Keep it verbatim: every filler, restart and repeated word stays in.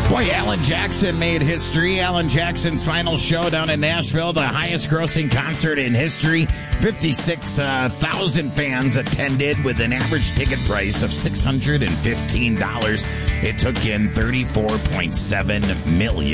Boy, Alan Jackson made history. Alan Jackson's final show down in Nashville, the highest grossing concert in history. fifty-six thousand fans attended with an average ticket price of six hundred fifteen dollars. It took in thirty-four point seven million dollars.